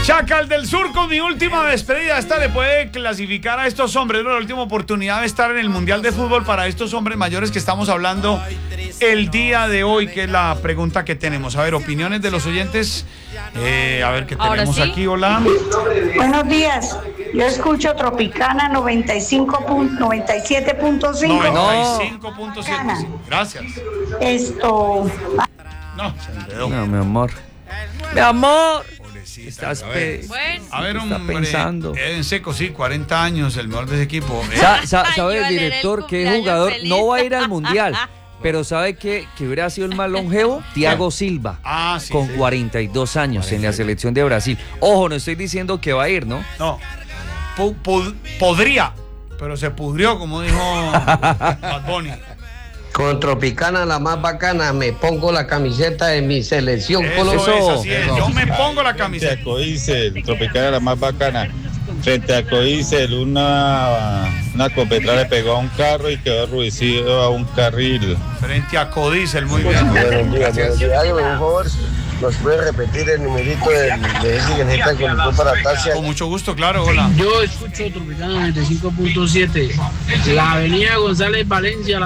Chacal del Surco, mi última despedida. Esta le puede clasificar a estos hombres, ¿no? La última oportunidad de estar en el Mundial de Fútbol para estos hombres mayores que estamos hablando el día de hoy, que es la pregunta que tenemos. A ver, opiniones de los oyentes. A ver qué tenemos aquí. Hola. Buenos días. Yo escucho Tropicana 97.5. 95.7. Gracias. Esto. No, se enredó. No, mi amor. Mi amor. Estás bueno, a ver, está hombre, pensando. En seco, sí, 40 años, el mejor de ese equipo. ¿Sabe el director que jugador no va a ir al Mundial? Pero ¿sabe que hubiera sido el más longevo? Thiago Silva, sí, con sí. 42 años en la selección de Brasil. Ojo, no estoy diciendo que va a ir, ¿no? No, podría, pero se pudrió, como dijo Bad Bunny. Con Tropicana, la más bacana, me pongo la camiseta de mi selección Eso, así es. Yo me pongo la camiseta. Frente a Codicel, Tropicana, la más bacana. Frente a Codicel, una copetra le pegó a un carro y quedó reducido a un carril. Frente a Codicel, muy bien. Buenos días. Por favor, ¿nos puede repetir el numerito de ese que necesita con el para Tasia? Con mucho gusto, claro, hola. Yo escucho Tropicana 95.7. La avenida González Valencia,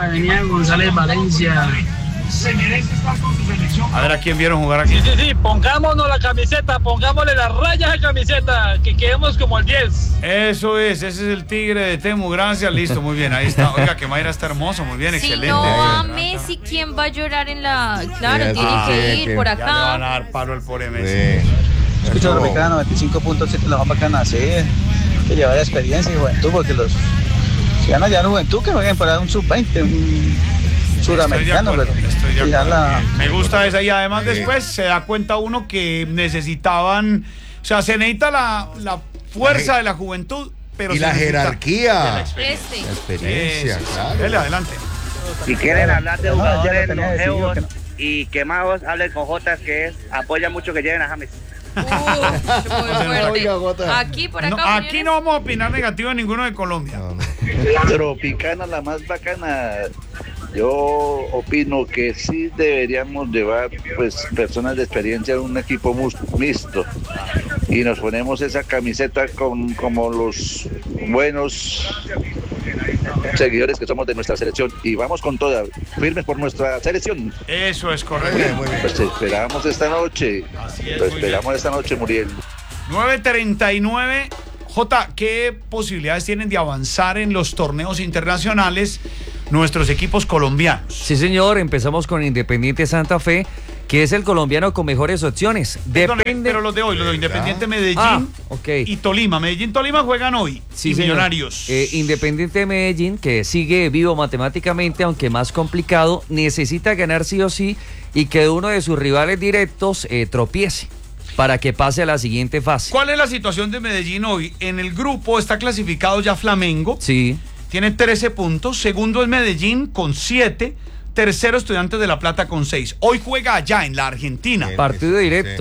A ver a quién vieron jugar aquí. Sí, pongámonos la camiseta, pongámosle las rayas a la camiseta, que quedemos como el 10. Eso es, ese es el tigre de Temu, gracias, listo, muy bien, ahí está. Oiga, que Mayra está hermoso, muy bien, si excelente. Si no a Messi, ¿quién va a llorar en la...? Claro, tiene que ir por acá. Ya le van a dar paro al pobre Messi. Escucho Tropicana 95.7, la más bacana, sí. Que lleva experiencia y juventud, porque si van allá en juventud, que vayan para un sub-20, un suramericano, pero me gusta esa, y además después se da cuenta uno que necesitaban, o sea, se necesita la fuerza de la juventud, pero y la jerarquía, la experiencia, claro. Dele, adelante. Si quieren hablar de jugadores longevos y quemados, hablen con Jotas, que apoya mucho que lleguen a James. Aquí por acá. No, aquí no vamos a opinar negativo de ninguno de Colombia. Tropicana, la más bacana. Yo opino que sí deberíamos llevar pues personas de experiencia en un equipo mixto y nos ponemos esa camiseta como los buenos seguidores que somos de nuestra selección y vamos con toda, firmes por nuestra selección. Eso es correcto. Muy bien. Pues esperamos esta noche. Esta noche, Muriel. 9:39. Jota, ¿qué posibilidades tienen de avanzar en los torneos internacionales nuestros equipos colombianos? Sí, señor, empezamos con Independiente Santa Fe, que es el colombiano con mejores opciones. Depende. Pero los de hoy, los de Independiente Medellín y Tolima. Medellín-Tolima juegan hoy. Sí, y Millonarios. Independiente Medellín, que sigue vivo matemáticamente, aunque más complicado, necesita ganar sí o sí y que uno de sus rivales directos tropiece para que pase a la siguiente fase. ¿Cuál es la situación de Medellín hoy? En el grupo está clasificado ya Flamengo. Sí. Tiene 13 puntos. Segundo es Medellín con 7. Tercero, Estudiantes de La Plata con 6. Hoy juega allá en la Argentina. Partido directo.